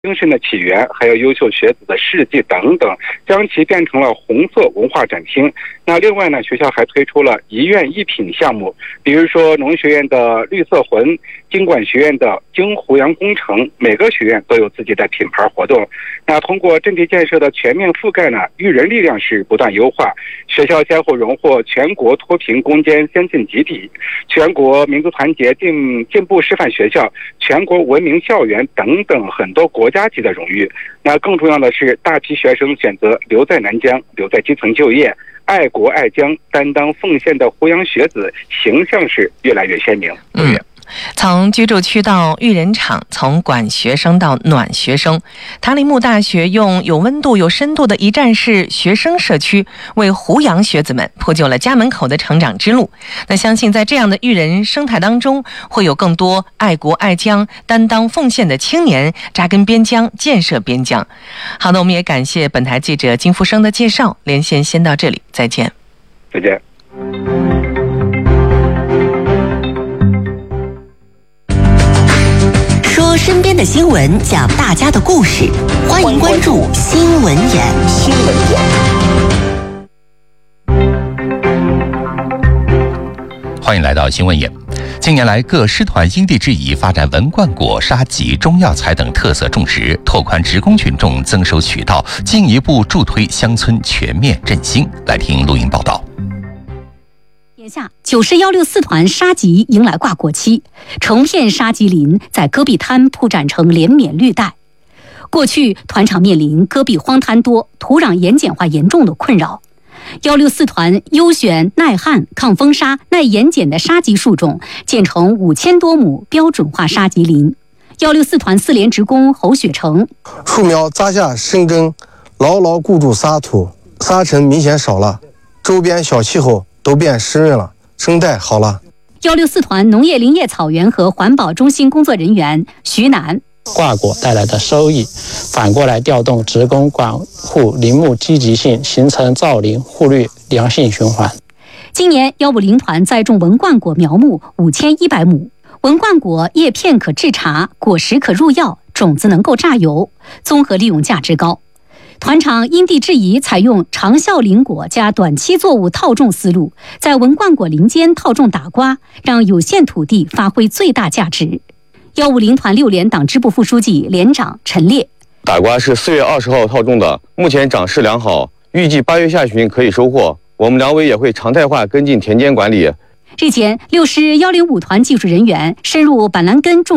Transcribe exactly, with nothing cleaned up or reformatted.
精神的起源，还有优秀学子的事迹等等，将其变成了红色文化展厅。那另外呢，学校还推出了一院一品项目，比如说农学院的绿色魂，经管学院的京湖洋工程，每个学院都有自己的品牌活动。那通过阵地建设的全面覆盖呢，育人力量是不断优化。学校先后荣获全国脱贫攻坚先进集体、全国民族团结进进步示范学校、全国文明校园等等很多国家级的荣誉。那更重要的是，大批学生选择留在南疆，留在基层就业，爱国爱疆、担当奉献的湖洋学子形象是越来越鲜明。 嗯。从居住区到育人场，从管学生到暖学生，塔里木大学用有温度有深度的一站式学生社区，为湖洋学子们铺就了家门口的成长之路。那相信在这样的育人生态当中，会有更多爱国爱疆、担当奉献的青年扎根边疆，建设边疆。好的，我们也感谢本台记者金福生的介绍。连线先到这里，再见。 再见。 说身边的新闻，讲大家的故事，欢迎关注新闻眼。新闻眼，欢迎来到新闻眼。近年来，各师团因地制宜发展文冠果、沙棘、中药材等特色种植，拓宽职工群众增收渠道，进一步助推乡村全面振兴。来听录音报道。 眼下，九市幺六四团沙棘迎来挂果期，成片沙棘林在戈壁滩铺展成连绵绿带。过去，团场面临戈壁荒滩多、土壤盐碱化严重的困扰。幺六四团优选耐旱、抗风沙、耐盐碱的沙棘树种，建成五千多亩标准化沙棘林。幺六四团四连职工侯雪成， 树苗扎下深根，牢牢固住沙土，沙尘明显少了，周边小气候都变湿润了，生态好了。 幺六四团农业林业草原和环保中心工作人员徐楠， 挂果带来的收益，反过来调动职工管护林木积极性，形成造林护绿良性循环。 今年幺五零团栽种文冠果苗木五千一百亩，文冠果叶片可制茶，果实可入药，种子能够榨油，综合利用价值高。团场因地制宜，采用长效林果加短期作物套种思路，在文冠果林间套种打瓜，让有限土地发挥最大价值。幺五零团六连党支部副书记、连长陈烈， 打瓜是四月二十号套种的，目前长势良好，预计八月下旬可以收获。我们粮委也会常态化跟进田间管理。 日前，六师幺零五团技术人员深入板蓝根种